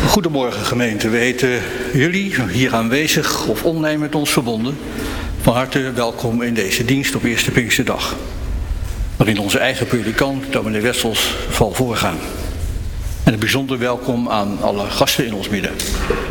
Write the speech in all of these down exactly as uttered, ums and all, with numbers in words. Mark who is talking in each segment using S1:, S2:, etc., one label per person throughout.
S1: Goedemorgen gemeente, we heten jullie hier aanwezig of online met ons verbonden van harte welkom in deze dienst op Eerste Pinksterdag, waarin onze eigen predikant, dominee Wessels, zal voorgaan. En een bijzonder welkom aan alle gasten in ons midden.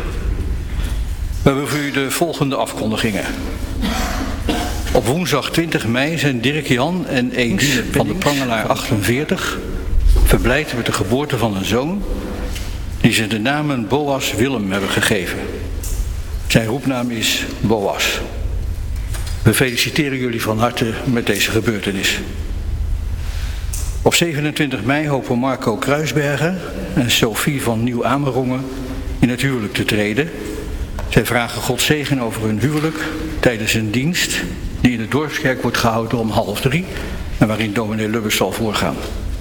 S1: We hebben voor u de volgende afkondigingen. Op woensdag twintig mei zijn Dirk Jan en Eens van de Prangelaar achtenveertig verblijd met de geboorte van een zoon die ze de namen Boas Willem hebben gegeven. Zijn roepnaam is Boas. We feliciteren jullie van harte met deze gebeurtenis. Op zevenentwintig mei hopen Marco Kruisbergen en Sophie van Nieuw-Amerongen in het huwelijk te treden. Zij vragen God zegen over hun huwelijk tijdens een dienst die in de dorpskerk wordt gehouden om half drie en waarin dominee Lubbers zal voorgaan.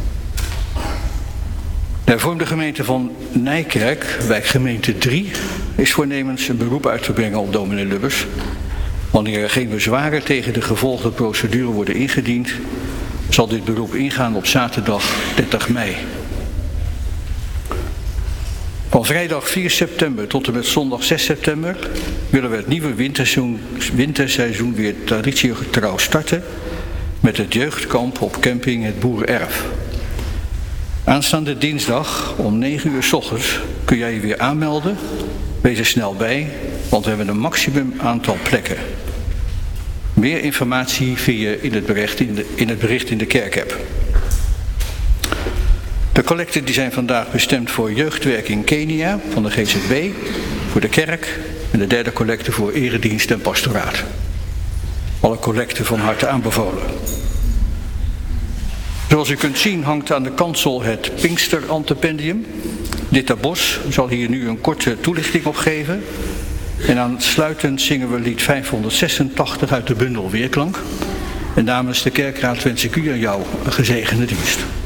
S1: De hervormde gemeente van Nijkerk, wijkgemeente drie, is voornemens een beroep uit te brengen op dominee Lubbers. Wanneer er geen bezwaren tegen de gevolgde procedure worden ingediend, zal dit beroep ingaan op zaterdag dertig mei. Van vrijdag vier september tot en met zondag zes september willen we het nieuwe winterseizoen, winterseizoen weer traditiegetrouw starten met het jeugdkamp op camping Het Boerenerf. Aanstaande dinsdag om negen uur 's ochtends kun jij je weer aanmelden. Wees er snel bij, want we hebben een maximum aantal plekken. Meer informatie vind je in het bericht in de, in het bericht in de kerkapp. De collecten die zijn vandaag bestemd voor jeugdwerk in Kenia van de G Z B, voor de kerk en de derde collecte voor eredienst en pastoraat. Alle collecten van harte aanbevolen. Zoals u kunt zien hangt aan de kansel het Pinkster-antependium. Ditta Bos zal hier nu een korte toelichting op geven. En aansluitend zingen we lied vijfhonderdzesentachtig uit de bundel Weerklank. En namens de kerkraad wens ik u en jou een gezegende dienst.